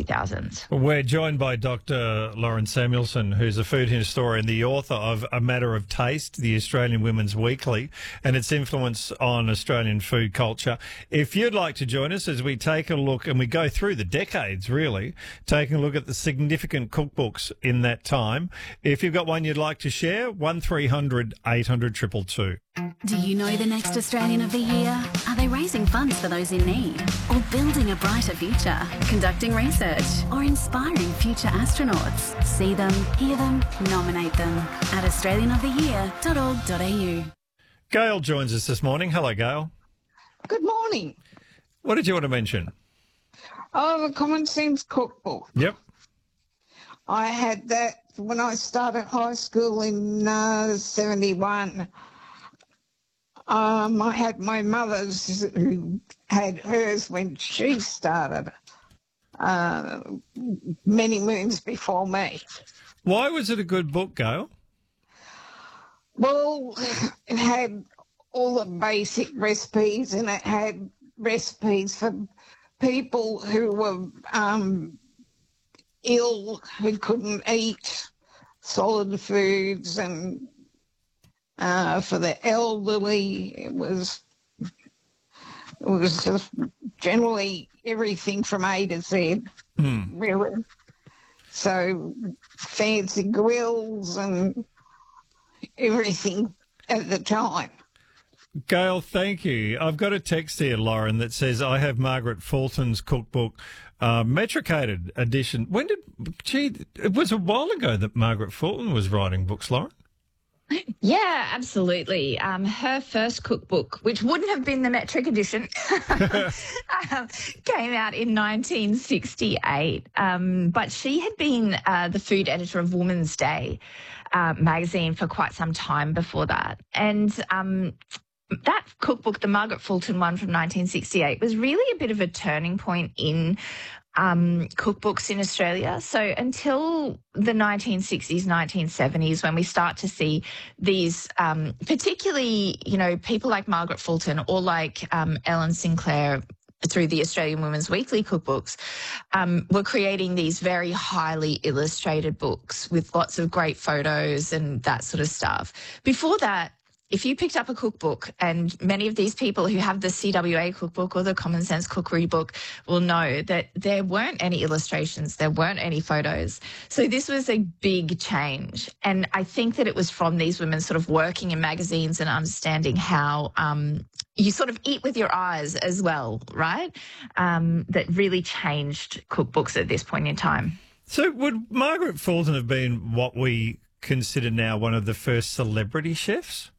2000s. We're joined by Dr. Lauren Samuelson, who's a food historian, the author of A Matter of Taste, the Australian Women's Weekly, and its influence on Australian food culture. If you'd like to join us as we take a look, and we go through the decades, really, taking a look at the significant cookbooks in that time. If you've got one you'd like to share, 1300 800 222. Do you know the next Australian of the Year? Are they raising funds for those in need? Or building a brighter future? Conducting research? Or inspiring future astronauts? See them, hear them, nominate them at australianoftheyear.org.au. Gail joins us this morning. Hello, Gail. Good morning. What did you want to mention? Oh, the Common Sense Cookbook. Yep. I had that when I started high school in 71. I had my mother's who had hers when she started, many moons before me. Why was it a good book, Gail? Well, it had all the basic recipes, and it had recipes for people who were ill, who couldn't eat solid foods, and for the elderly, it was just generally everything from A to Z, really. So fancy grills and everything at the time. Gail, thank you. I've got a text here, Lauren, that says, I have Margaret Fulton's cookbook, metricated edition. It was a while ago that Margaret Fulton was writing books, Lauren. Yeah, absolutely. Her first cookbook, which wouldn't have been the metric edition, came out in 1968. But she had been the food editor of Woman's Day magazine for quite some time before that. And that cookbook, the Margaret Fulton one from 1968, was really a bit of a turning point in cookbooks in Australia. So until the 1960s, 1970s, when we start to see these, particularly, people like Margaret Fulton or like Ellen Sinclair through the Australian Women's Weekly cookbooks, were creating these very highly illustrated books with lots of great photos and that sort of stuff. Before that, if you picked up a cookbook, and many of these people who have the CWA cookbook or the Common Sense Cookery book will know that there weren't any illustrations, there weren't any photos. So this was a big change. And I think that it was from these women sort of working in magazines and understanding how you sort of eat with your eyes as well, right? That really changed cookbooks at this point in time. So would Margaret Fulton have been what we consider now one of the first celebrity chefs?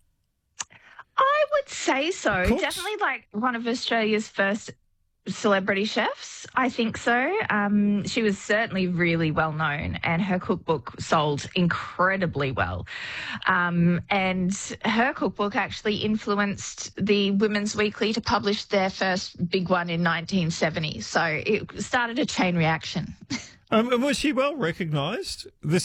I would say so. Cooks? Definitely like one of Australia's first celebrity chefs, I think so. She was certainly really well known, and her cookbook sold incredibly well. And her cookbook actually influenced the Women's Weekly to publish their first big one in 1970. So it started a chain reaction. And was she well recognised?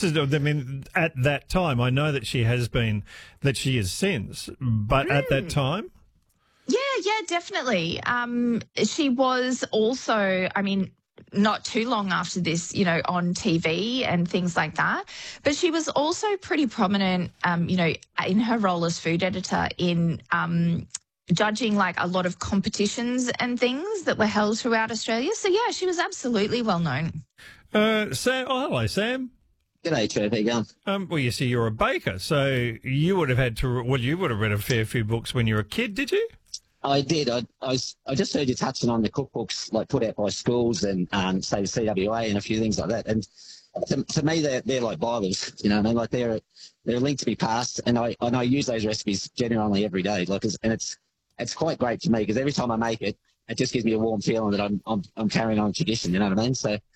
At that time, I know that she has been, that she is since, but at that time? Yeah, definitely. She was also, not too long after this, on TV and things like that. But she was also pretty prominent, in her role as food editor in judging like a lot of competitions and things that were held throughout Australia. So, yeah, she was absolutely well known. Sam, hello, Sam. G'day, Trev. How you going? Well, you see, you're a baker, so you would have you would have read a fair few books when you were a kid, did you? I did. I just heard you touching on the cookbooks like put out by schools and say the CWA and a few things like that. And to me, they're like Bibles. You know what I mean? Like they're a link to be passed, and I use those recipes genuinely every day. And it's quite great to me because every time I make it, it just gives me a warm feeling that I'm carrying on tradition. You know what I mean? So.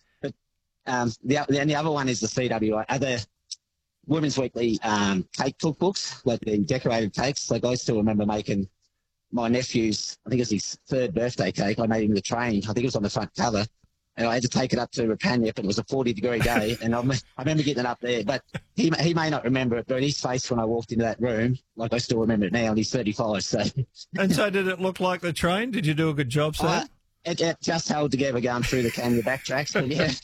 The other one is the CWA, the Women's Weekly cake cookbooks, like the decorated cakes. Like I still remember making my nephew's, I think it was his 3rd birthday cake. I made him the train. I think it was on the front cover. And I had to take it up to Rapanyip, and it was a 40-degree day. And I remember getting it up there. But he may not remember it, but his face when I walked into that room, like I still remember it now, and he's 35. So. And so did it look like the train? Did you do a good job, sir? It just held together going through the Canberra backtracks. But yeah,